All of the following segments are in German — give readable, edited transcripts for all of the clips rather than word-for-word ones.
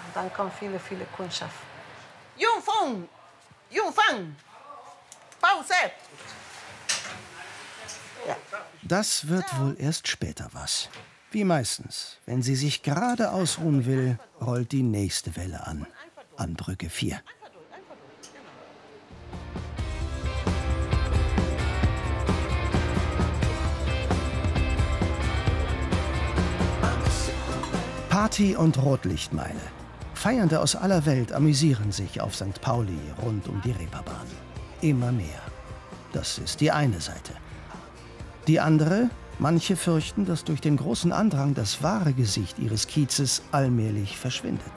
Dann kommen viele Kundschaft. Jungfang! Jungfang! Pause! Ja. Das wird wohl erst später was. Wie meistens, wenn sie sich gerade ausruhen will, rollt die nächste Welle an. An Brücke 4. Party und Rotlichtmeile. Feiernde aus aller Welt amüsieren sich auf St. Pauli rund um die Reeperbahn. Immer mehr. Das ist die eine Seite. Die andere, manche fürchten, dass durch den großen Andrang das wahre Gesicht ihres Kiezes allmählich verschwindet.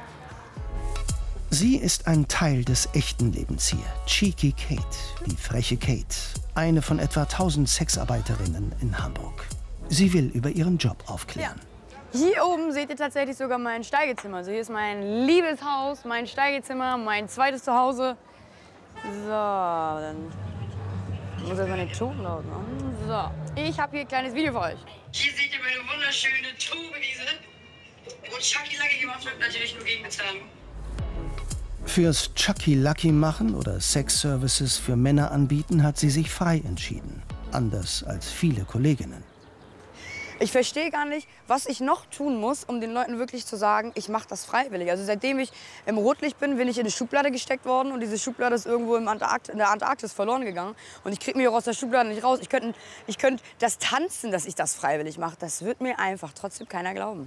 Sie ist ein Teil des echten Lebens hier. Cheeky Kate, die freche Kate, eine von etwa 1000 Sexarbeiterinnen in Hamburg. Sie will über ihren Job aufklären. Hier oben seht ihr tatsächlich sogar mein Steigezimmer. Also hier ist mein Liebeshaus, mein Steigezimmer, mein zweites Zuhause. So, dann muss ich mal den Ton laut machen. So, ich habe hier ein kleines Video für euch. Hier seht ihr meine wunderschöne Tobenwiese. Und Chucky Lucky gemacht wird natürlich nur gegen Bezahlung. Fürs Chucky Lucky machen oder Sexservices für Männer anbieten, hat sie sich frei entschieden. Anders als viele Kolleginnen. Ich verstehe gar nicht, was ich noch tun muss, um den Leuten wirklich zu sagen, ich mache das freiwillig. Also seitdem ich im Rotlicht bin ich in eine Schublade gesteckt worden und diese Schublade ist irgendwo in der Antarktis verloren gegangen. Und ich kriege mich auch aus der Schublade nicht raus. Ich könnte das tanzen, dass ich das freiwillig mache. Das wird mir einfach trotzdem keiner glauben.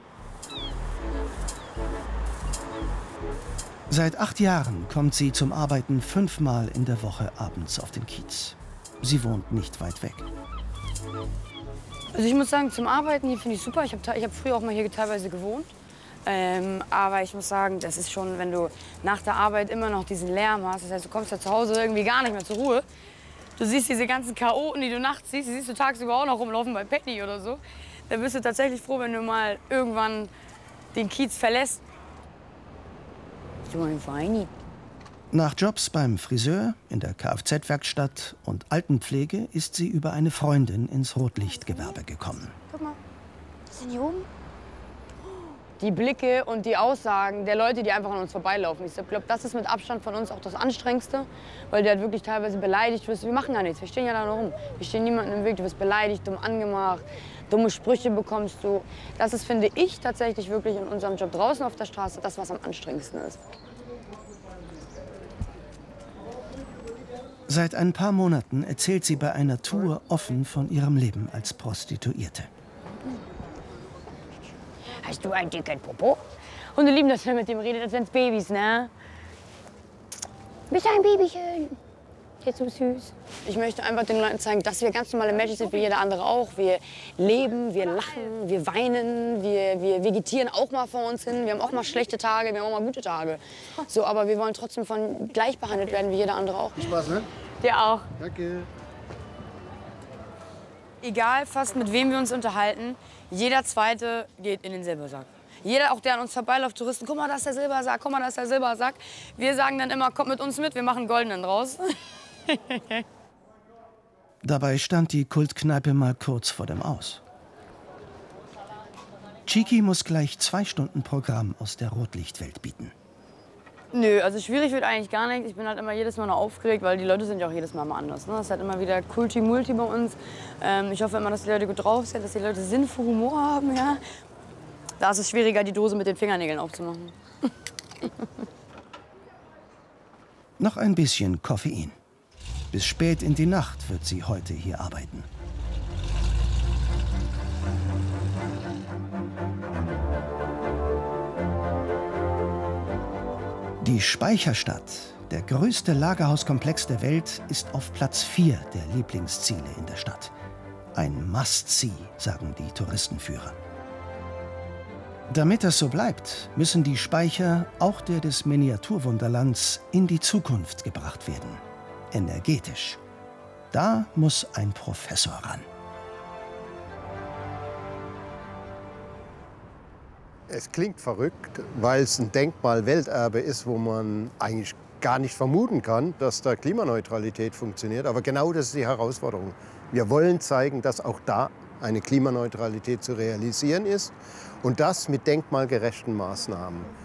Seit 8 Jahren kommt sie zum Arbeiten 5-mal in der Woche abends auf den Kiez. Sie wohnt nicht weit weg. Also ich muss sagen, zum Arbeiten hier finde ich super. Ich hab früher auch mal hier teilweise gewohnt. Aber ich muss sagen, das ist schon, wenn du nach der Arbeit immer noch diesen Lärm hast. Das heißt, du kommst ja zu Hause irgendwie gar nicht mehr zur Ruhe. Du siehst diese ganzen Chaoten, die du nachts siehst, die siehst du tagsüber auch noch rumlaufen bei Penny oder so. Da bist du tatsächlich froh, wenn du mal irgendwann den Kiez verlässt. Nach Jobs beim Friseur, in der Kfz-Werkstatt und Altenpflege ist sie über eine Freundin ins Rotlichtgewerbe gekommen. Guck mal, das sind hier oben. Die Blicke und die Aussagen der Leute, die einfach an uns vorbeilaufen. Ich glaube, das ist mit Abstand von uns auch das Anstrengendste, weil du halt wirklich teilweise beleidigt wirst. Wir machen gar nichts, wir stehen ja da nur rum. Wir stehen niemandem im Weg, du wirst beleidigt, dumm angemacht, dumme Sprüche bekommst du. Das ist, finde ich, tatsächlich wirklich in unserem Job draußen auf der Straße das, was am anstrengendsten ist. Seit ein paar Monaten erzählt sie bei einer Tour offen von ihrem Leben als Prostituierte. Hast du einen dicken Popo? Und du lieben das, wenn man mit dem redet, als wenn's Babys, ne? Bist du ein Babychen? Jetzt so süß. Ich möchte einfach den Leuten zeigen, dass wir ganz normale Menschen sind, wie jeder andere auch. Wir leben, wir lachen, wir weinen, wir vegetieren auch mal vor uns hin. Wir haben auch mal schlechte Tage, wir haben auch mal gute Tage. So, aber wir wollen trotzdem gleich behandelt werden, wie jeder andere auch. Spaß, ne? Dir auch. Danke. Egal fast mit wem wir uns unterhalten, jeder Zweite geht in den Silbersack. Jeder, auch der an uns vorbeiläuft, Touristen, guck mal, das ist der Silbersack, guck mal, das ist der Silbersack. Wir sagen dann immer, kommt mit uns mit, wir machen einen goldenen draus. Dabei stand die Kultkneipe mal kurz vor dem Aus. Cheeky muss gleich 2 Stunden Programm aus der Rotlichtwelt bieten. Nö, also schwierig wird eigentlich gar nichts. Ich bin halt immer jedes Mal noch aufgeregt, weil die Leute sind ja auch jedes Mal anders. Ne? Das ist halt immer wieder Kulti-Multi bei uns. Ich hoffe immer, dass die Leute gut drauf sind, dass die Leute Sinn für Humor haben. Ja? Da ist es schwieriger, die Dose mit den Fingernägeln aufzumachen. Noch ein bisschen Koffein. Bis spät in die Nacht wird sie heute hier arbeiten. Die Speicherstadt, der größte Lagerhauskomplex der Welt, ist auf Platz 4 der Lieblingsziele in der Stadt. Ein Must-See, sagen die Touristenführer. Damit das so bleibt, müssen die Speicher, auch der des Miniaturwunderlands, in die Zukunft gebracht werden. Energetisch. Da muss ein Professor ran. Es klingt verrückt, weil es ein Denkmal-Welterbe ist, wo man eigentlich gar nicht vermuten kann, dass da Klimaneutralität funktioniert. Aber genau das ist die Herausforderung. Wir wollen zeigen, dass auch da eine Klimaneutralität zu realisieren ist und das mit denkmalgerechten Maßnahmen.